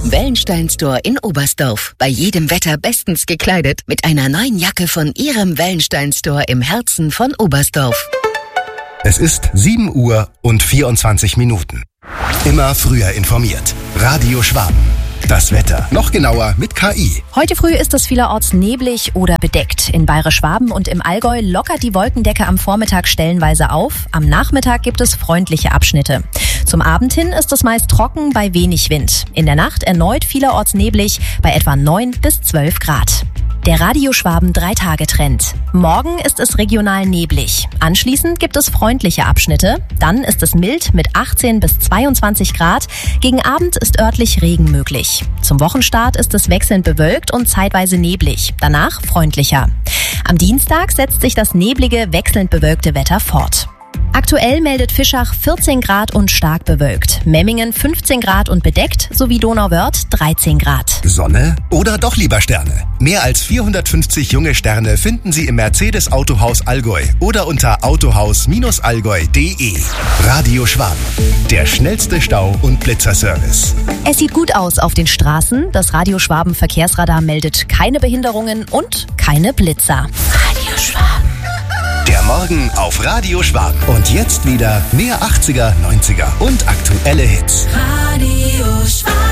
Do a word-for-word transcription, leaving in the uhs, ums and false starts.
Wellenstein Store in Oberstdorf. Bei jedem Wetter bestens gekleidet mit einer neuen Jacke von Ihrem Wellenstein Store im Herzen von Oberstdorf. Es ist sieben Uhr und vierundzwanzig Minuten. Immer früher informiert. Radio Schwaben. Das Wetter. Noch genauer mit K I. Heute früh ist es vielerorts neblig oder bedeckt. In Bayerisch-Schwaben und im Allgäu lockert die Wolkendecke am Vormittag stellenweise auf. Am Nachmittag gibt es freundliche Abschnitte. Zum Abend hin ist es meist trocken bei wenig Wind. In der Nacht erneut vielerorts neblig bei etwa neun bis zwölf Grad. Der Radio Schwaben Drei-Tage-Trend. Morgen ist es regional neblig. Anschließend gibt es freundliche Abschnitte. Dann ist es mild mit achtzehn bis zweiundzwanzig Grad. Gegen Abend ist örtlich Regen möglich. Zum Wochenstart ist es wechselnd bewölkt und zeitweise neblig. Danach freundlicher. Am Dienstag setzt sich das neblige, wechselnd bewölkte Wetter fort. Aktuell meldet Fischach vierzehn Grad und stark bewölkt. Memmingen fünfzehn Grad und bedeckt, sowie Donauwörth dreizehn Grad. Sonne oder doch lieber Sterne? Mehr als vierhundertfünfzig junge Sterne finden Sie im Mercedes Autohaus Allgäu oder unter autohaus Bindestrich allgäu punkt de. Radio Schwaben. Der schnellste Stau- und Blitzerservice. Es sieht gut aus auf den Straßen. Das Radio Schwaben Verkehrsradar meldet keine Behinderungen und keine Blitzer. Radio Schwaben. Der Morgen auf Radio Schwaben. Und jetzt wieder mehr achtziger, neunziger und aktuelle Hits. Radio Schwaben.